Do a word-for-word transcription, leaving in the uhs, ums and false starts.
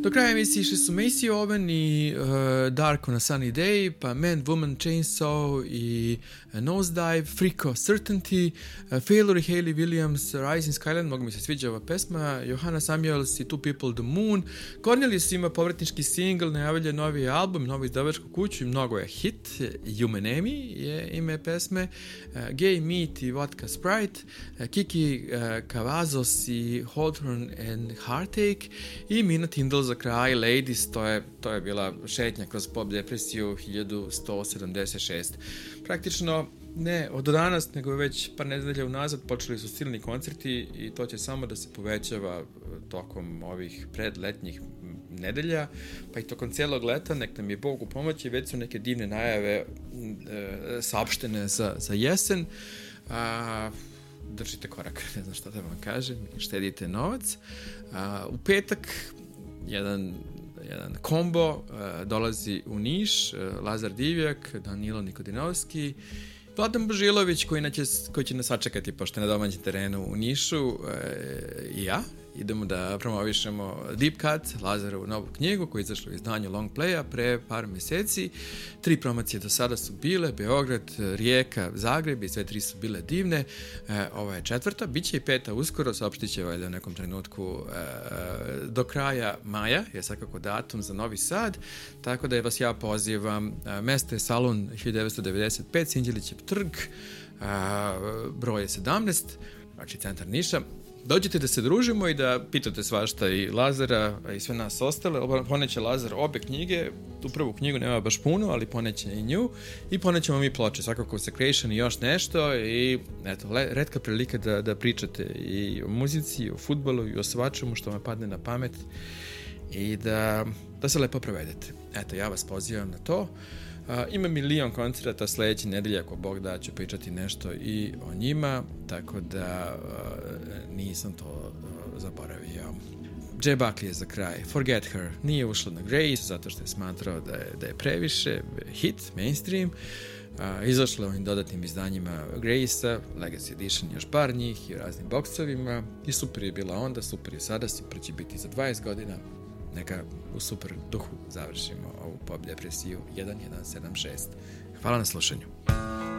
Do kraja emisije išli su Macy Owen i uh, Dark on a Sunny Day, pa Man, Woman, Chainsaw i uh, Nosedive, Frico, Certainty, uh, Failure i Hayley Williams, Rising Skyline, mnogo mi se sviđa ova pesma, Johanna Samuels i Two People the Moon. Cornelius ima povratnički single, najavlja novi album, novu izdavačku kuću i mnogo je hit. Humanemi je ime pesme, uh, Gay Meat i Vodka Sprite, uh, Kiki uh, Cavazos i Hawthorne and Heartache i Mina Tindall za kraj, Ladies, to je, to je bila šetnja kroz pop depresiju hiljadu sto sedamdeset šeste. Praktično ne od danas, nego već par nedelja unazad počeli su silni koncerti i to će samo da se povećava tokom ovih predletnjih nedelja, pa i tokom cijelog leta, nek nam je Bog u pomoći, već su neke divne najave e, saopštene za, za jesen. A, držite korak, ne znam šta da vam kažem, štedite novac. A, u petak jedan, jedan kombo uh, dolazi u Niš, uh, Lazar Divjak, Danilo Nikodinovski, Vladan Božilović koji, naće, koji će nas sačekati pošto je na domaćem terenu u Nišu, uh, i ja. Idemo da promovišemo Deep Cut, Lazarovu novu knjigu koja je izašla u izdanju Long Playa pre par meseci. Tri promocije do sada su bile, Beograd, Rijeka, Zagreb i sve tri su bile divne. E, ova je četvrta, bit će i peta uskoro, saopštit će valjda u nekom trenutku e, do kraja maja, je svakako datum za Novi Sad, tako da je vas ja pozivam. E, mesto je Salon hiljadu devetsto devedeset pet, Sinđelićev trg, e, broj je sedamnaest, znači centar Niša. Dođite da se družimo i da pitate svašta i Lazara i sve nas ostale. Poneće Lazar obe knjige, tu prvu knjigu nema baš puno, ali poneće i nju i ponećemo mi ploče, svakako Secretion i još nešto i eto, retka prilika da, da pričate i o muzici, i o fudbalu i o svačemu što vam padne na pamet i da, da se lepo provedete. Eto, ja vas pozivam na to. Uh, ima milion koncerata sledeće nedelje, ako Bog da, ću pričati nešto i o njima, tako da uh, nisam to uh, zaboravio. Jay Buckley je za kraj. Forget Her nije ušlo na Grace zato što je smatrao da je, da je previše hit, mainstream. Uh, izašlo ovim dodatnim izdanjima Grace-a, Legacy Edition, još par njih i raznim boksovima i super je bila onda, super je sada, super će biti za dvadeset godina. Neka u super duhu završimo ovu pop depresiju jedan jedan sedam šest. Hvala na slušanju.